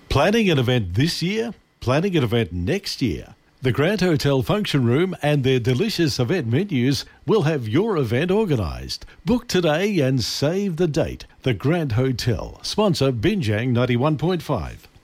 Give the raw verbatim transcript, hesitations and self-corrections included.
Planning an event this year? Planning an event next year? The Grand Hotel Function Room and their delicious event menus will have your event organised. Book today and save the date. The Grand Hotel. Sponsor Binjang ninety-one point five.